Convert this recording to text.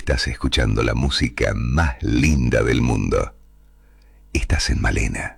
Estás escuchando la música más linda del mundo. Estás en Malena.